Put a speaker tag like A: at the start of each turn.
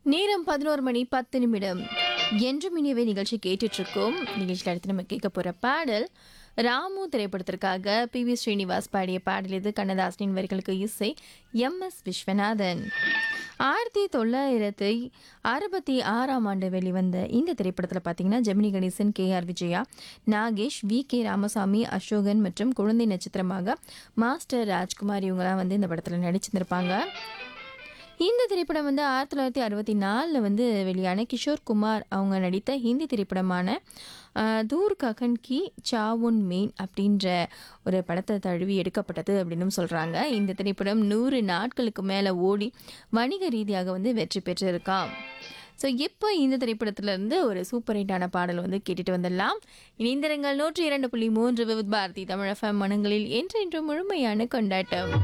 A: நேரம் 11 மணி 10 நிமிடம். என்றும் இனியவே நிகழ்ச்சி கேட்டுட்டு இருக்கோம். நிகழ்ச்சியில் அடுத்து நம்ம கேட்க போற பாடல் ராமு திரைப்படத்திற்காக பி.வி. ஸ்ரீனிவாஸ் பாடிய பாடல் இது. கண்ணதாசனின் வரிகளுக்கு இசை எம்.எஸ். விஸ்வநாதன். 1966ஆம் ஆண்டு வெளிவந்த இந்த திரைப்படத்தில் பார்த்தீங்கன்னா ஜெமினி கணேசன், கே.ஆர். விஜயா, நாகேஷ், வி.கே. ராமசாமி, அசோகன் மற்றும் குழந்தை நட்சத்திரமாக மாஸ்டர் ராஜ்குமார் இவங்கெல்லாம் இந்த படத்தில் நடிச்சிருந்திருப்பாங்க. இந்த திரைப்படம் 1964 வெளியான கிஷோர் குமார் அவங்க நடித்த ஹிந்தி திரைப்படமான தூர் ககன் கி சாவுன் மெயின் அப்படின்ற ஒரு படத்தை தழுவி எடுக்கப்பட்டது அப்படின்னு சொல்கிறாங்க. இந்த திரைப்படம் 100 நாட்களுக்கு மேலே ஓடி வணிக ரீதியாக வெற்றி பெற்றிருக்காம். ஸோ இப்போ இந்த திரைப்படத்திலேருந்து ஒரு சூப்பர் ஹிட்டான பாடல் கேட்டுட்டு வந்துடலாம். இணைந்திருங்கள் 102.3 விவித் பாரதி தமிழ் FM மனங்களில் என்றென்றும் முழுமையான கொண்டாட்டம்.